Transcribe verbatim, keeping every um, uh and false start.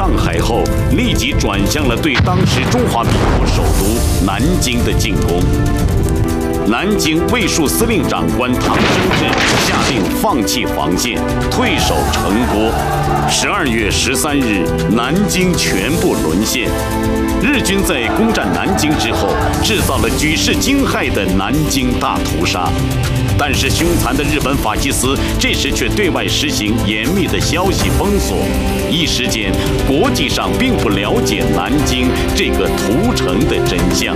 上海后，立即转向了对当时中华民国首都南京的进攻。南京卫戍司令长官唐生智下令放弃防线，退守城郭。十二月十三日，南京全部沦陷。日军在攻占南京之后，制造了举世惊骇的南京大屠杀。但是凶残的日本法西斯这时却对外实行严密的消息封锁，一时间国际上并不了解南京这个屠城的真相。